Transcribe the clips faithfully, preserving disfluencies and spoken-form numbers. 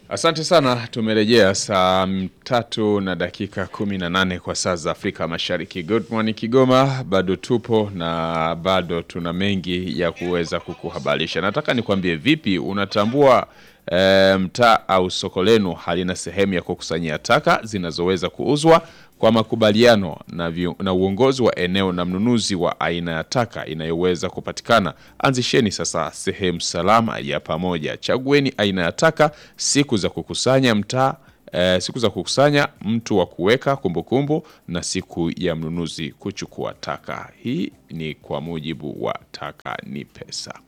Asante sana, tumerejea saa tatu na dakika kumi na nane kwa saa za Afrika Mashariki. Good morning Kigoma, bado tupo na bado tuna mengi ya kuweza kukuhabarisha. Nataka nikwambie vipi unatambua e, mtaa au soko lenu halina sehemu ya kukusanyia taka zinazoweza kuuzwa kwa makubaliano na, vio, na uongozi wa eneo na mnunuzi wa aina ya taka inayoweza kupatikana. Anzisheni sasa sehemu salama ya pamoja. Chagueni aina ya taka, siku za kukusanya mtaa, e, siku za kukusanya, mtu wa kuweka kumbukumbu na siku ya mnunuzi kuchukua taka. Hii ni kwa mujibu wa Taka ni Pesa.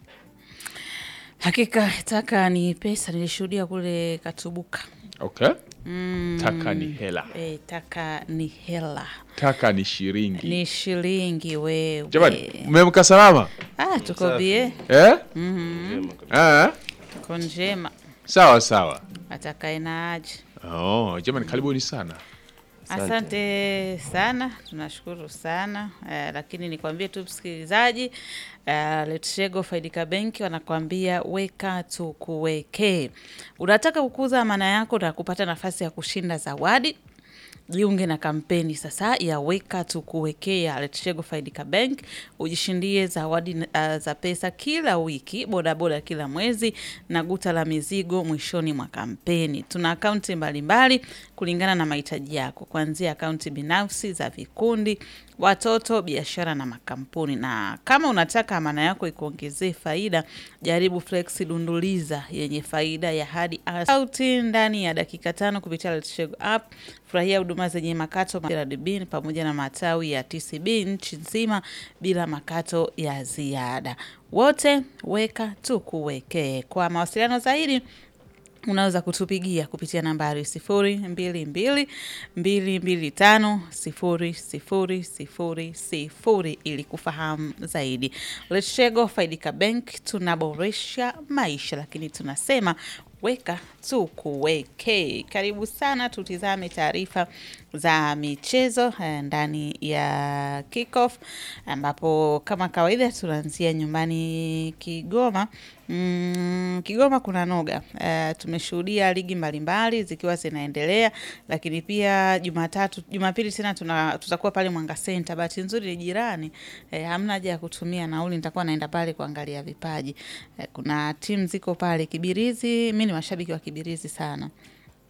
Hakika taka ni pesa, nilishuhudia kule Katubuka. Okay. Mm, taka ni hela. E, taka ni hela. Taka ni shilingi. Ni shilingi wewe. Jamani, mmemka salama? Ah, tuko bie. Eh? Mhm. Eh? Konjema. Sawa sawa. Atakaye na aje. Oh, jamani karibuni sana. Asante, Asante sana, tunashukuru sana. Uh, lakini nikwambie tu msikilizaji, uh, Letshego Faidika Benki wanakuambia weka tukuweke. Unataka kukuza amana yako na kupata nafasi ya kushinda zawadi? Jiunge na kampeni sasa ya weka tukuweke ya Letshego Faidika Bank. Ujishindie zawadi uh, za pesa kila wiki, boda boda kila mwezi na guta la mizigo mwishoni mwa kampeni. Tuna akaunti mbalimbali kulingana na mahitaji yako, kuanzia akaunti binafsi, za vikundi, watoto, biashara na makampuni. Na kama unataka amana yako ikuongezee faida, jaribu Flexi Dunduliza yenye faida ya hadi akaunti ndani ya dakika tano kupitia Letshego app. Furahia huduma zenye makato C R D B pamoja na matawi ya T C B nchi nzima bila makato ya ziada. Wote weka tukuweke. Kwa mawasiliano zaidi unaweza kutupigia kupitia nambari sifuri mbili mbili mbili mbili tano sifuri sifuri sifuri sifuri ili kufahamu zaidi. Letshego Faidika Bank, tunaboresha maisha lakini tunasema weka tukuweke. Karibu sana, tutizame taarifa za michezo ndani ya Kickoff, ambapo kama kawaida tunaanzia nyumbani Kigoma. Mm, Kigoma kuna noga. Uh, tumeshuhudia ligi mbalimbali zikiwa zinaendelea, lakini pia Jumatatu, Jumapili tena tuna tutakuwa pale Mwanga Center. Bahati nzuri ni jirani. Eh, hamna haja ya kutumia nauli, nitakuwa naenda pale kuangalia vipaji. Eh, kuna timu ziko pale Kibirizi, mimi ni mashabiki wa Kibirizi sana.